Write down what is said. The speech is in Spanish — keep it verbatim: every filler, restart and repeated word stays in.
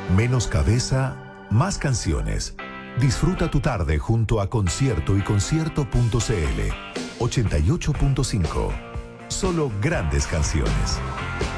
Menos cabeza, más canciones. Disfruta tu tarde junto a Concierto y Concierto punto cl. ochenta y ocho punto cinco. Solo grandes canciones.